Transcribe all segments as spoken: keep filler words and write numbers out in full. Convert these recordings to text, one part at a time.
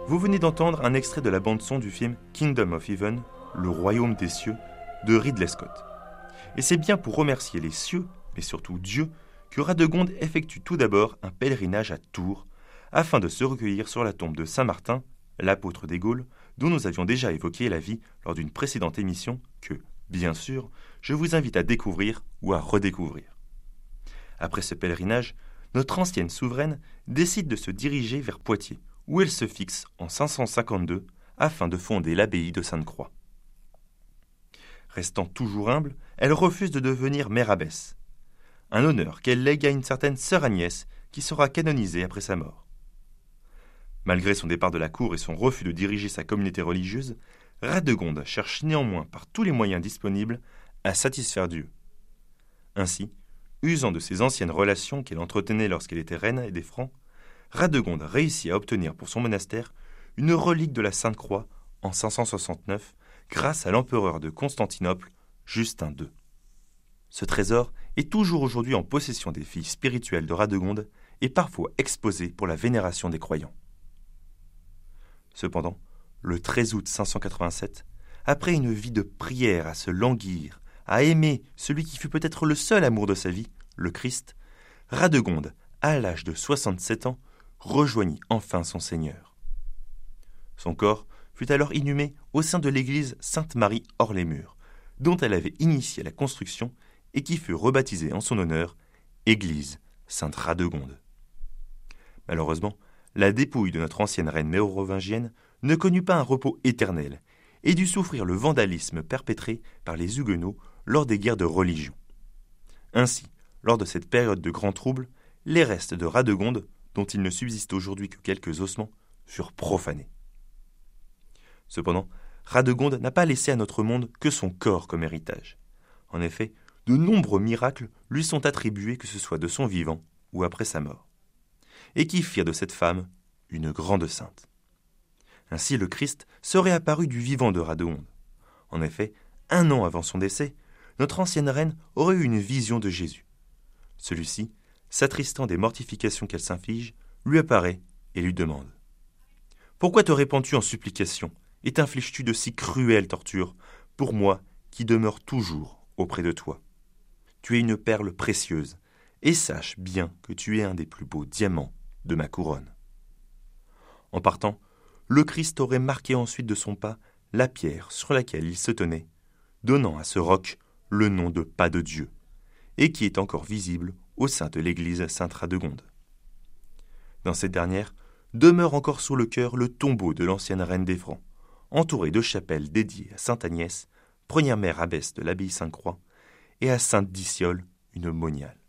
Vous venez d'entendre un extrait de la bande-son du film Kingdom of Heaven, Le Royaume des Cieux, de Ridley Scott. Et c'est bien pour remercier les cieux, mais surtout Dieu, que Radegonde effectue tout d'abord un pèlerinage à Tours, afin de se recueillir sur la tombe de Saint Martin, l'apôtre des Gaules, dont nous avions déjà évoqué la vie lors d'une précédente émission que, bien sûr, je vous invite à découvrir ou à redécouvrir. Après ce pèlerinage, notre ancienne souveraine décide de se diriger vers Poitiers, où elle se fixe en cinq cent cinquante-deux afin de fonder l'abbaye de Sainte-Croix. Restant toujours humble, elle refuse de devenir mère abbesse, un honneur qu'elle lègue à une certaine sœur Agnès qui sera canonisée après sa mort. Malgré son départ de la cour et son refus de diriger sa communauté religieuse, Radegonde cherche néanmoins par tous les moyens disponibles à satisfaire Dieu. Ainsi, usant de ses anciennes relations qu'elle entretenait lorsqu'elle était reine des Francs, Radegonde réussit à obtenir pour son monastère une relique de la Sainte Croix en cinq cent soixante-neuf grâce à l'empereur de Constantinople, Justin deux. Ce trésor est toujours aujourd'hui en possession des filles spirituelles de Radegonde et parfois exposé pour la vénération des croyants. Cependant, le treize août cinq cent quatre-vingt-sept, après une vie de prière à se languir, à aimer celui qui fut peut-être le seul amour de sa vie, le Christ, Radegonde, à l'âge de soixante-sept ans, rejoignit enfin son Seigneur. Son corps fut alors inhumé au sein de l'église Sainte-Marie hors les murs, dont elle avait initié la construction et qui fut rebaptisée en son honneur église Sainte-Radegonde. Malheureusement, la dépouille de notre ancienne reine mérovingienne ne connut pas un repos éternel et dut souffrir le vandalisme perpétré par les Huguenots lors des guerres de religion. Ainsi, lors de cette période de grands troubles, les restes de Radegonde, dont il ne subsiste aujourd'hui que quelques ossements, furent profanés. Cependant, Radegonde n'a pas laissé à notre monde que son corps comme héritage. En effet, de nombreux miracles lui sont attribués que ce soit de son vivant ou après sa mort, et qui firent de cette femme une grande sainte. Ainsi, le Christ serait apparu du vivant de Radegonde. En effet, un an avant son décès, notre ancienne reine aurait eu une vision de Jésus. Celui-ci, s'attristant des mortifications qu'elle s'inflige, lui apparaît et lui demande « Pourquoi te répands-tu en supplications et t'infliges-tu de si cruelles tortures pour moi qui demeure toujours auprès de toi? Tu es une perle précieuse, et sache bien que tu es un des plus beaux diamants de ma couronne. » En partant, le Christ aurait marqué ensuite de son pas la pierre sur laquelle il se tenait, donnant à ce roc le nom de pas de Dieu, et qui est encore visible au sein de l'église Sainte-Radegonde. Dans cette dernière demeure encore sous le chœur le tombeau de l'ancienne reine des Francs, entouré de chapelles dédiées à Sainte Agnès, première mère abbesse de l'abbaye Sainte-Croix, et à Sainte Diciole, une moniale.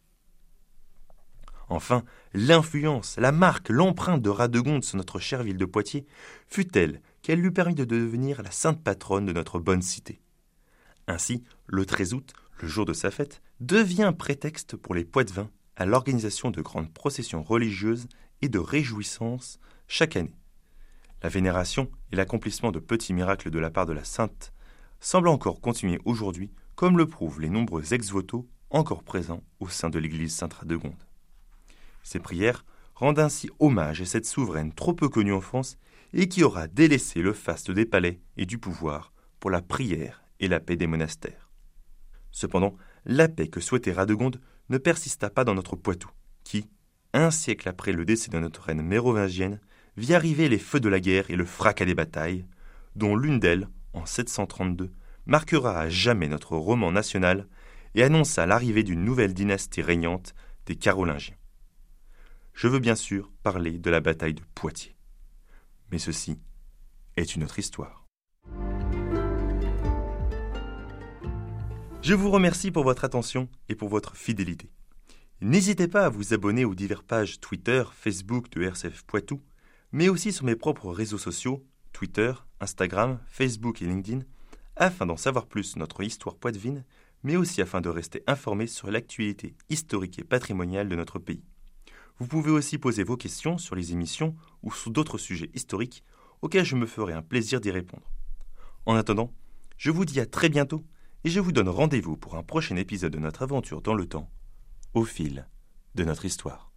Enfin, l'influence, la marque, l'empreinte de Radegonde sur notre chère ville de Poitiers fut telle qu'elle lui permit de devenir la sainte patronne de notre bonne cité. Ainsi, le treize août, le jour de sa fête, devient prétexte pour les Poitevins à l'organisation de grandes processions religieuses et de réjouissances chaque année. La vénération et l'accomplissement de petits miracles de la part de la sainte semblent encore continuer aujourd'hui, comme le prouvent les nombreux ex-voto encore présents au sein de l'église Sainte-Radegonde. Ces prières rendent ainsi hommage à cette souveraine trop peu connue en France et qui aura délaissé le faste des palais et du pouvoir pour la prière et la paix des monastères. Cependant, la paix que souhaitait Radegonde ne persista pas dans notre Poitou, qui, un siècle après le décès de notre reine mérovingienne, vit arriver les feux de la guerre et le fracas des batailles, dont l'une d'elles, en sept cent trente-deux, marquera à jamais notre roman national et annonça l'arrivée d'une nouvelle dynastie régnante des Carolingiens. Je veux bien sûr parler de la bataille de Poitiers. Mais ceci est une autre histoire. Je vous remercie pour votre attention et pour votre fidélité. N'hésitez pas à vous abonner aux diverses pages Twitter, Facebook de R C F Poitou, mais aussi sur mes propres réseaux sociaux, Twitter, Instagram, Facebook et LinkedIn, afin d'en savoir plus sur notre histoire poitevine, mais aussi afin de rester informé sur l'actualité historique et patrimoniale de notre pays. Vous pouvez aussi poser vos questions sur les émissions ou sur d'autres sujets historiques auxquels je me ferai un plaisir d'y répondre. En attendant, je vous dis à très bientôt et je vous donne rendez-vous pour un prochain épisode de notre aventure dans le temps, au fil de notre histoire.